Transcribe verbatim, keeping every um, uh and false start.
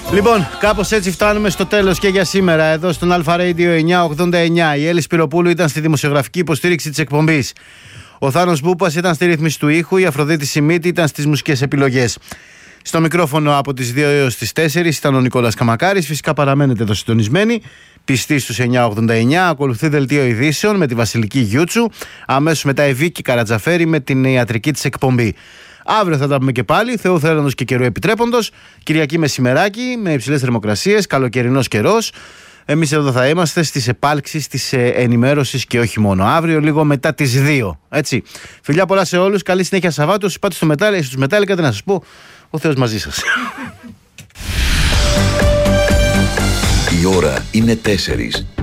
Λοιπόν, κάπως έτσι φτάνουμε στο τέλος και για σήμερα εδώ στον Αλφα Radio εννιακόσια ογδόντα εννιά. Η Έλλη Σπυροπούλου ήταν στη δημοσιογραφική υποστήριξη της εκπομπής. Ο Θάνος Μπούπας ήταν στη ρύθμιση του ήχου. Η Αφροδίτη Σιμίτη ήταν στις μουσικές επιλογές. Στο μικρόφωνο από τις δύο έως τις τέσσερις ήταν ο Νικόλας Καμακάρης. Φυσικά παραμένετε εδώ συντονισμένοι. Πιστοί στους εννιακόσια ογδόντα εννιά. Ακολουθεί δελτίο ειδήσεων με τη Βασιλική Γιούτσου. Αμέσως μετά η Βίκη Καρατζαφέρη με την ιατρική της εκπομπή. Αύριο θα τα πούμε και πάλι, Θεού θέλοντος και καιρού επιτρέποντος. Κυριακή μεσημεράκι με υψηλές θερμοκρασίες, καλοκαιρινός καιρός. Εμείς εδώ θα είμαστε στις επάλξεις της ενημέρωσης και όχι μόνο. Αύριο λίγο μετά τις δύο. Έτσι. Φιλιά πολλά σε όλους. Καλή συνέχεια Σαββάτου. Όσοι πάτε στο μετάλλι, στους μετάλλικα, τι να σας πω. Ο Θεός μαζί σας. Η ώρα είναι τέσσερις.